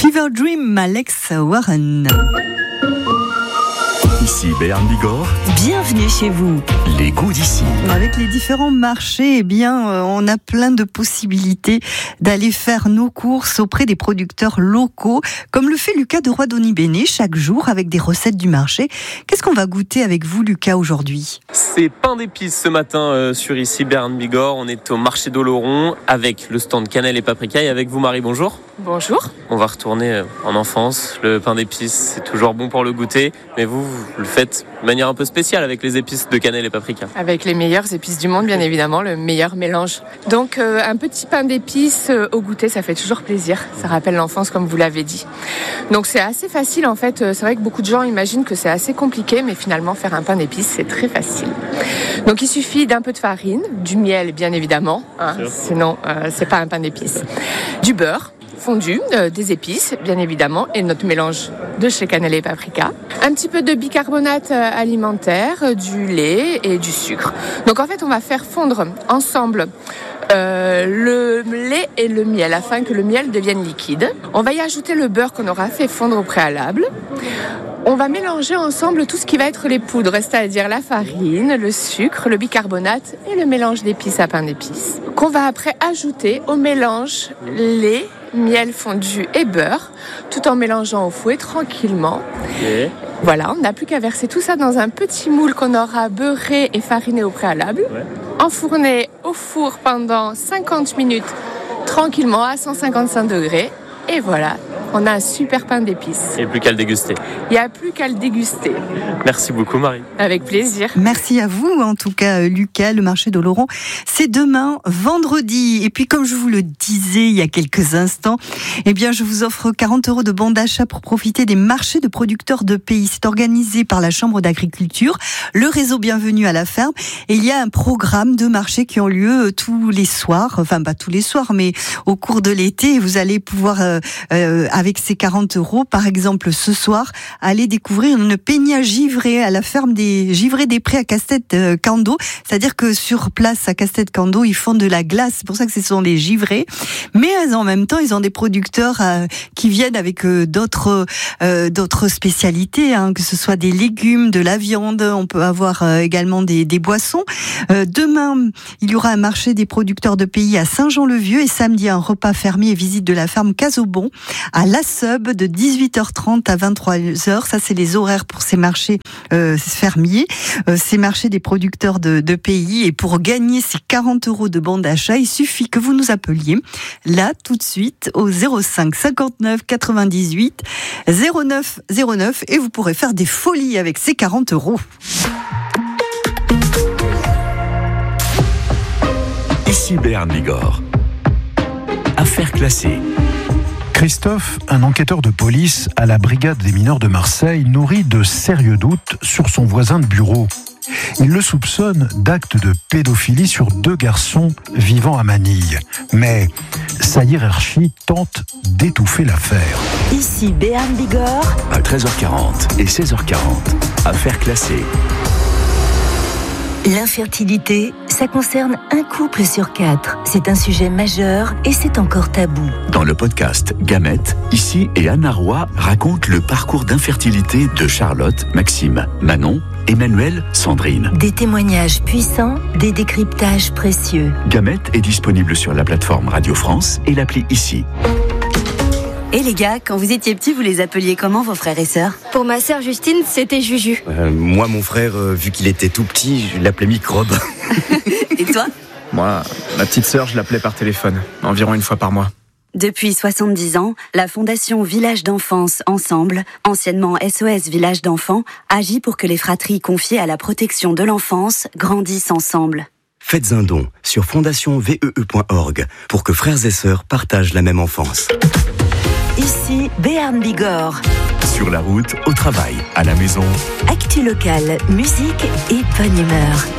Fever Dream, Alex Warren. Ici Béarn Bigorre. Bienvenue chez vous. Les goûts d'ici. Avec les différents marchés, on a plein de possibilités d'aller faire nos courses auprès des producteurs locaux, comme le fait Lucas de Roidoni-Béné chaque jour avec des recettes du marché. Qu'est-ce qu'on va goûter avec vous, Lucas, aujourd'hui ? C'est pain d'épices ce matin sur ici Béarn Bigorre. On est au marché d'Oloron avec le stand cannelle et paprika. Et avec vous, Marie, bonjour. Bonjour. On va retourner en enfance. Le pain d'épices, c'est toujours bon pour le goûter. Mais vous le faites de manière un peu spéciale avec les épices de cannelle et paprika. Avec les meilleures épices du monde, bien évidemment, le meilleur mélange. Donc un petit pain d'épices au goûter, ça fait toujours plaisir. Ça rappelle l'enfance, comme vous l'avez dit. Donc c'est assez facile en fait. C'est vrai que beaucoup de gens imaginent que c'est assez compliqué, mais finalement faire un pain d'épices, c'est très facile. Donc il suffit d'un peu de farine, du miel bien évidemment, sinon c'est pas un pain d'épices. Du beurre fondu, des épices bien évidemment et notre mélange de chez Cannelle et Paprika. Un petit peu de bicarbonate alimentaire, du lait et du sucre. Donc en fait on va faire fondre ensemble le lait et le miel afin que le miel devienne liquide. On va y ajouter le beurre qu'on aura fait fondre au préalable. On va mélanger ensemble tout ce qui va être les poudres, c'est-à-dire la farine, le sucre, le bicarbonate et le mélange d'épices à pain d'épices. Qu'on va après ajouter au mélange lait, miel fondu et beurre, tout en mélangeant au fouet tranquillement. Okay. Voilà, on n'a plus qu'à verser tout ça dans un petit moule qu'on aura beurré et fariné au préalable, enfourné au four pendant 50 minutes tranquillement à 155 degrés. Et voilà, on a un super pain d'épices. Il n'y a plus qu'à le déguster. Il n'y a plus qu'à le déguster. Merci beaucoup, Marie. Avec plaisir. Merci à vous, en tout cas, Lucas. Le marché d'Oloron, c'est demain, vendredi. Et puis, comme je vous le disais il y a quelques instants, je vous offre 40 € de bon d'achat pour profiter des marchés de producteurs de pays. C'est organisé par la Chambre d'agriculture, le réseau Bienvenue à la ferme. Et il y a un programme de marchés qui ont lieu tous les soirs. Enfin, pas tous les soirs, mais au cours de l'été. Vous allez pouvoir avec ces 40 €, par exemple, ce soir, aller découvrir une peña givrée à la ferme des Givrés des Prés à Castet-Cando. C'est-à-dire que sur place, à Castet-Cando, ils font de la glace. C'est pour ça que ce sont les givrés. Mais en même temps, ils ont des producteurs qui viennent avec d'autres spécialités, que ce soit des légumes, de la viande. On peut avoir également des boissons. Demain, il y aura un marché des producteurs de pays à Saint-Jean-le-Vieux et samedi, un repas fermier et visite de la ferme Casobon à La Seube de 18h30 à 23h. Ça, c'est les horaires pour ces marchés fermiers, ces marchés des producteurs de pays. Et pour gagner ces 40 € de bon d'achat, il suffit que vous nous appeliez là tout de suite au 05 59 98 09 09 et vous pourrez faire des folies avec ces 40 €. Ici Béarn Bigorre. Affaires classées. Christophe, un enquêteur de police à la brigade des mineurs de Marseille, nourrit de sérieux doutes sur son voisin de bureau. Il le soupçonne d'actes de pédophilie sur 2 garçons vivant à Manille. Mais sa hiérarchie tente d'étouffer l'affaire. Ici Béarn Bigorre. À 13h40 et 16h40. Affaires classées. L'infertilité, ça concerne un couple sur 4. C'est un sujet majeur et c'est encore tabou. Dans le podcast Gamètes, ici et Anna Roy raconte le parcours d'infertilité de Charlotte, Maxime, Manon, Emmanuel, Sandrine. Des témoignages puissants, des décryptages précieux. Gamètes est disponible sur la plateforme Radio France et l'appli Ici. Et les gars, quand vous étiez petits, vous les appeliez comment vos frères et sœurs ? Pour ma sœur Justine, c'était Juju. Moi, mon frère, vu qu'il était tout petit, je l'appelais Microbe. Et toi ? Moi, ma petite sœur, je l'appelais par téléphone, environ 1 fois par mois. Depuis 70 ans, la Fondation Village d'Enfance Ensemble, anciennement SOS Village d'Enfants, agit pour que les fratries confiées à la protection de l'enfance grandissent ensemble. Faites un don sur fondationvee.org pour que frères et sœurs partagent la même enfance. Ici Béarn Bigorre. Sur la route, au travail, à la maison. Actu locale, musique et bonne humeur.